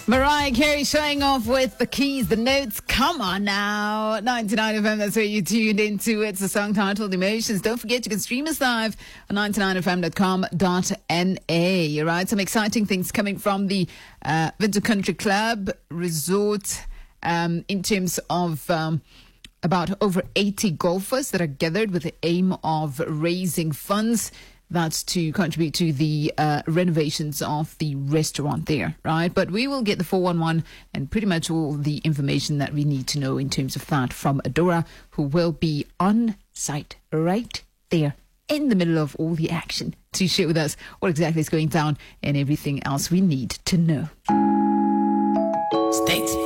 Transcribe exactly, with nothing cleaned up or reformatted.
Mariah Carey showing off with the keys, the notes. Come on now. ninety-nine F M, that's where you tuned into. It's a song titled Emotions. Don't forget you can stream us live on ninety-nine f m dot com dot n a. All right, some exciting things coming from the uh, Winter Country Club Resort um, in terms of um, about over eighty golfers that are gathered with the aim of raising funds. That's to contribute to the uh, renovations of the restaurant there, right? But we will get the four one one and pretty much all the information that we need to know in terms of that from Adora, who will be on site right there in the middle of all the action to share with us what exactly is going down and everything else we need to know. Stay tuned.